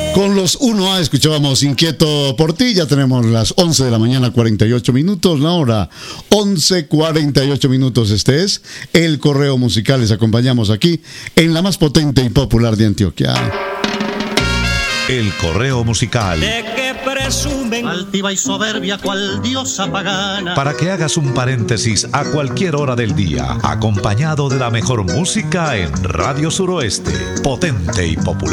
Con los 1A escuchábamos Inquieto por ti. Ya tenemos las 11 de la mañana, 48 minutos. La hora 11:48 minutos. Este es el Correo Musical. Les acompañamos aquí en la más potente y popular de Antioquia. El Correo Musical. De que presumen altiva y soberbia cual diosa pagana. Para que hagas un paréntesis a cualquier hora del día, acompañado de la mejor música en Radio Suroeste, potente y popular.